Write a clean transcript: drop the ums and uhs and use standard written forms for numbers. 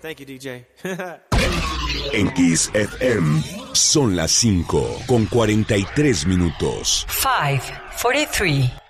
Thank you, DJ. En Kiss FM son las 5:43. 5:43.